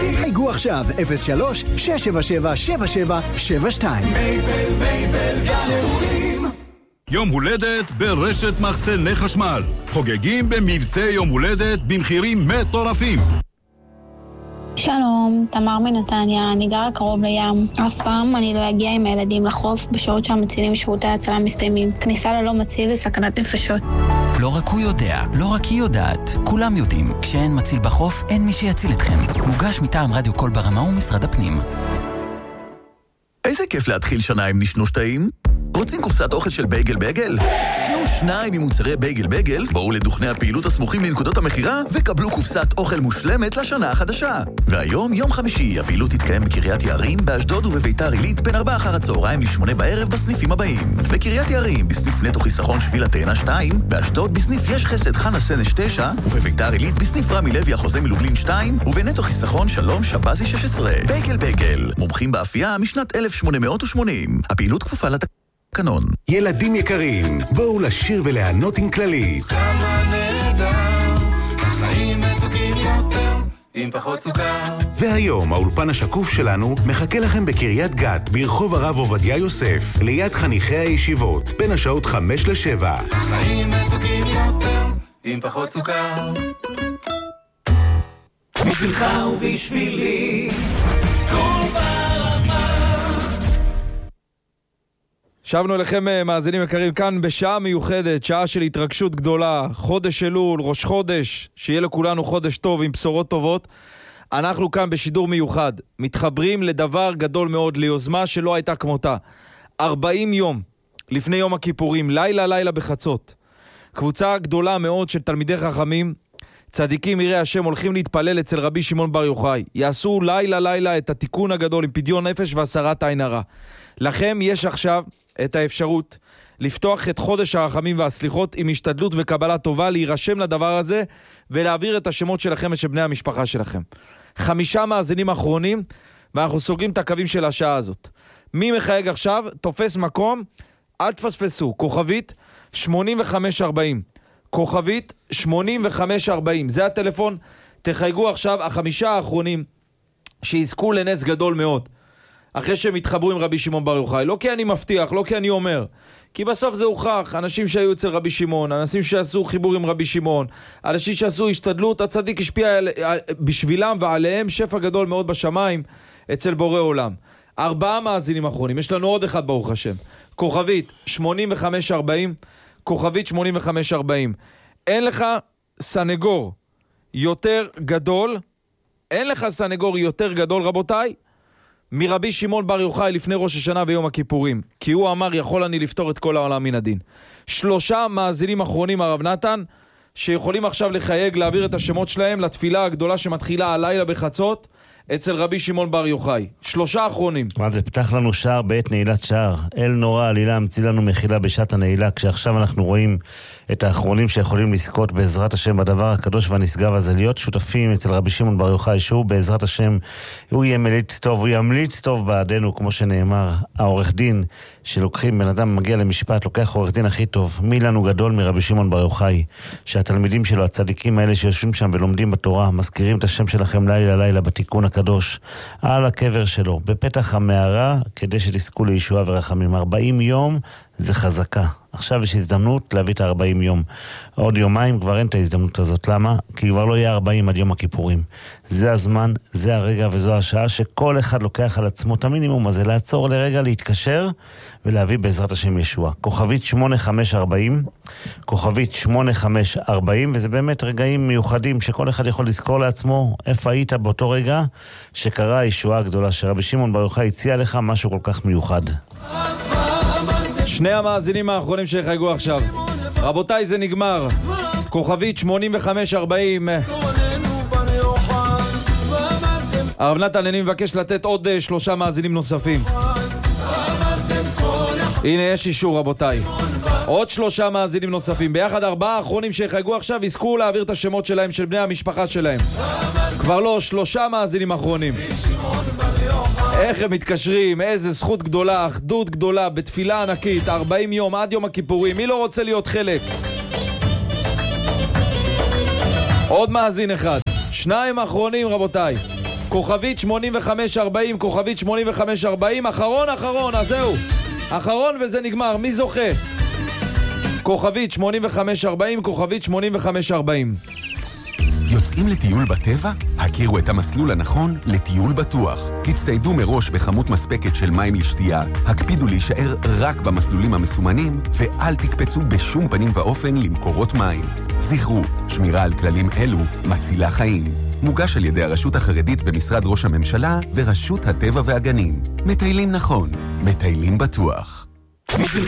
חייגו עכשיו 03-677-7772. מייבל גן נעורים. יום הולדת ברשת מחסני חשמל. חוגגים במבצע יום הולדת במחירים מטורפים. שלום, תמר מנתניה, אני גרה קרוב לים. אף פעם אני לא אגיע עם הילדים לחוף בשעות שהמצילים ושירותי ההצלה מסתיימים. כניסה ללא מציל זה סכנת נפשות. לא רק הוא יודע, לא רק היא יודעת. כולם יודעים, כשאין מציל בחוף, אין מי שיציל אתכם. מוגש מטעם רדיו קול ברמה ומשרד הפנים. איזה כיף להתחיל שנה עם נשנוש טעים. רוצים קופסת אוכל של בייגל בייגל? קנו 2 ממוצרי בייגל בייגל, בואו לדוכני הפעילות הסמוכים לנקודות המחירה וקבלו קופסת אוכל מושלמת לשנה החדשה. והיום, יום חמישי, הפעילות תתקיים בקריית יערים, באשדוד ובביתר עילית בין 4 אחר הצהריים ל8 בערב בסניפים הבאים. בקריית יערים, בסניף נטו חיסכון שביל התאנה 2, באשדוד בסניף יש חסד חנה סנש 9, ובביתר עילית בסניף רמי לוי החוזה מלובלין 2, ובנטו חיסכון שלום שבזי 16. בייגל בייגל, מומחים באפייה משנת 1880. הפעילות כפופה קנון. ילדים יקרים, בואו לשיר ולענות עם כללית. כמה נהדר, החיים מתוקים יותר, עם פחות סוכר. והיום האולפן השקוף שלנו מחכה לכם בקריית גת, ברחוב הרב עובדיה יוסף, ליד חניכי הישיבות, בין השעות 5 ל-7. החיים מתוקים יותר, עם פחות סוכר. בשבילך ובשבילי, כל שבנו אליכם מאזינים יקרים כאן בשעה מיוחדת, שעה של התרגשות גדולה, חודש אלול, ראש חודש, שיהיה לכולנו חודש טוב עם בשורות טובות. אנחנו כאן בשידור מיוחד, מתחברים לדבר גדול מאוד, ליוזמה שלא הייתה כמותה. 40 יום לפני יום הכיפורים, לילה בחצות. קבוצה גדולה מאוד של תלמידי חכמים, צדיקים יראי השם, הולכים להתפלל אצל רבי שמעון בר יוחאי. יעשו לילה את התיקון הגדול עם פדיון נפש והסרת עין הרע. לכם יש עכשיו את האפשרות לפתוח את חודש הרחמים והסליחות עם השתדלות וקבלה טובה, להירשם לדבר הזה ולהעביר את השמות שלכם ושל בני המשפחה שלכם. 5 מאזינים אחרונים ואנחנו סוגרים את הקווים של השעה הזאת. מי מחייג עכשיו? תופס מקום, אל תפספסו, כוכבית 8540, כוכבית 8540, זה הטלפון, תחייגו עכשיו. 5 האחרונים שיזכו לנס גדול מאוד אחרי שהם התחברו עם רבי שמעון בר יוחאי, לא כי אני מבטיח, לא כי אני אומר, כי בסוף זה הוכח, אנשים שהיו אצל רבי שמעון, אנשים שעשו חיבור עם רבי שמעון, אנשים שעשו השתדלות, הצדיק השפיע בשבילם ועליהם שפע גדול מאוד בשמיים אצל בורא עולם. 4 מאזינים אחרונים, יש לנו עוד אחד ברוך השם, כוכבית 8540, כוכבית 8540. אין לך סנגור יותר גדול, אין לך סנגור יותר גדול רבותיי, מרבי שמעון בר יוחאי לפני ראש השנה ויום הכיפורים, כי הוא אמר יכול אני לפתור את כל העולם מן הדין. 3 מאזינים אחרונים הרב נתן שיכולים עכשיו לחייג, להעביר את השמות שלהם לתפילה הגדולה שמתחילה הלילה בחצות אצל רבי שמעון בר יוחאי. 3 אחרונים. מה זה? פתח לנו שער בעת נעילת שער. אל נורא עלילה המציא לנו מחילה בשעת הנעילה, כשעכשיו אנחנו רואים את האחרונים שיכולים לזכות בעזרת השם בדבר הקדוש והנשגב הזה, להיות שותפים אצל רבי שמעון בר יוחאי, שהוא בעזרת השם, הוא ימליץ טוב, הוא ימליץ טוב בעדנו, כמו שנאמר. העורך דין שלוקחים, בן אדם מגיע למשפט, לוקח עורך דין הכי טוב. מי לנו גדול מרבי שמעון בר יוחאי, שהתלמידים שלו, הצדיקים האלה שיושבים שם ולומדים בתורה, מזכירים את השם שלכם לילה בתיקון הקדוש, על הקבר שלו, בפתח המערה, כדי שתזכו לישועה ורחמים. 40 יום זה חזקה. עכשיו יש הזדמנות להביא את 40 יום. עוד יומיים כבר אין את ההזדמנות הזאת. למה? כי כבר לא יהיה 40 עד יום הכיפורים. זה הזמן, זה הרגע וזו השעה שכל אחד לוקח על עצמו את המינימום הזה, לעצור לרגע, להתקשר ולהביא בעזרת השם ישוע. כוכבית 8540, כוכבית 8540, וזה באמת רגעים מיוחדים שכל אחד יכול לזכור לעצמו איפה היית באותו רגע שקרה הישועה הגדולה, שרבי שמעון בר יוחאי הציע לך משהו כל כך מיוחד. 2 המאזינים האחרונים שיחייגו עכשיו. רבותיי, זה נגמר. כוכבית 8540. הרב נתן, אני מבקש לתת עוד 3 מאזינים נוספים. הנה, יש אישור רבותיי. עוד 3 מאזינים נוספים. ביחד 4 האחרונים שיחייגו עכשיו יזכו להעביר את השמות שלהם, של בני המשפחה שלהם. כבר לא, 3 מאזינים אחרונים. איך הם מתקשרים, איזה זכות גדולה, אחדות גדולה, בתפילה ענקית, 40 יום עד יום הכיפורים. מי לא רוצה להיות חלק? עוד מאזין אחד. 2 אחרונים רבותיי. כוכבית 8540, כוכבית 8540, אחרון, אז זהו. אחרון וזה נגמר, מי זוכה? כוכבית 8540, כוכבית 8540. יוצאים לטיול בטבע? הכירו את המסלול הנכון לטיול בטוח. הצטיידו מראש בכמות מספקת של מים לשתייה, הקפידו להישאר רק במסלולים המסומנים, ואל תקפצו בשום פנים ואופן למקורות מים. זכרו, שמירה על כללים אלו מצילה חיים. מוגש על ידי הרשות החרדית במשרד ראש הממשלה ורשות הטבע והגנים. מטיילים נכון, מטיילים בטוח.